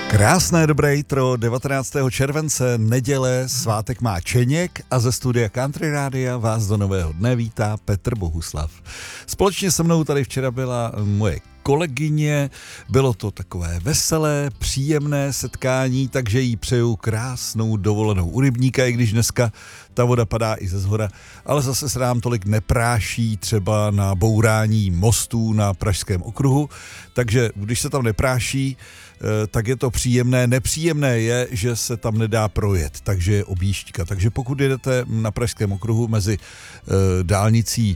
Krásné dobré jitro, 19. července, neděle, svátek má Čeněk a ze studia Country Rádia vás do nového dne vítá Petr Bohuslav. Společně se mnou tady včera byla moje kolegyně, bylo to takové veselé, příjemné setkání, takže jí přeju krásnou dovolenou u rybníka, i když dneska ta voda padá i ze zhora, ale zase se nám tolik nepráší třeba na bourání mostů na Pražském okruhu, takže když se tam nepráší, tak je to příjemné. Nepříjemné je, že se tam nedá projet, takže je objížďka. Takže pokud jedete na Pražském okruhu mezi dálnicí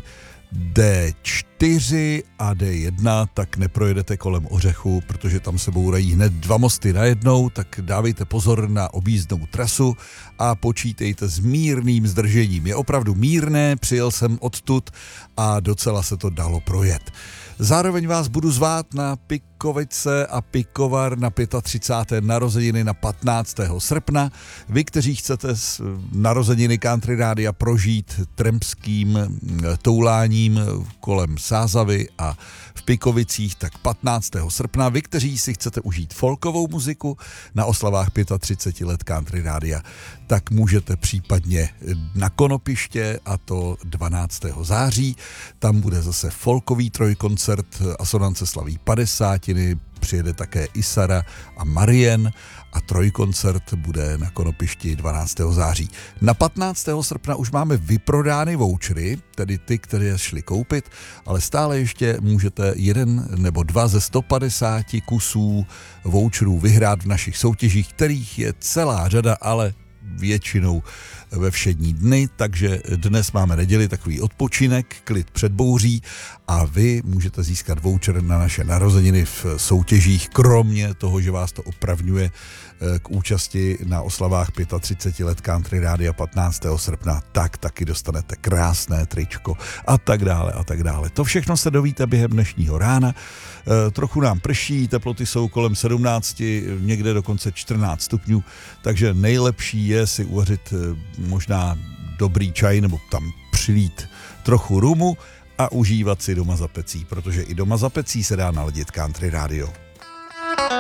D4 a D1, tak neprojedete kolem Ořechu, protože tam se bourají hned dva mosty najednou, tak dávejte pozor na objízdnou trasu a počítejte s mírným zdržením. Je opravdu mírné, přijel jsem odtud a docela se to dalo projet. Zároveň vás budu zvát na Pikovice a Pikovar na 35. narozeniny na 15. srpna. Vy, kteří chcete narozeniny Country Rádia prožít trampským touláním kolem Sázavy a v Pikovicích, tak 15. srpna. Vy, kteří si chcete užít folkovou muziku na oslavách 35 let Country Rádia, tak můžete případně na Konopiště, a to 12. září. Tam bude zase folkový trojkoncert, Asonance slaví 50, přijede také Isara a Marien a trojkoncert bude na Konopišti 12. září. Na 15. srpna už máme vyprodány vouchery, tedy ty, které šli koupit, ale stále ještě můžete jeden nebo dva ze 150 kusů voucherů vyhrát v našich soutěžích, kterých je celá řada, ale většinou ve všední dny, takže dnes máme neděli, takový odpočinek, klid před bouří a vy můžete získat voucher na naše narozeniny v soutěžích, kromě toho, že vás to opravňuje k účasti na oslavách 35 let Country Rádia 15. srpna, tak taky dostanete krásné tričko a tak dále a tak dále. To všechno se dovíte během dnešního rána. Trochu nám prší, teploty jsou kolem 17, někde dokonce 14 stupňů, takže nejlepší je si uvařit možná dobrý čaj nebo tam přilít trochu rumu a užívat si doma za pecí, protože i doma za pecí se dá naladit Country Radio.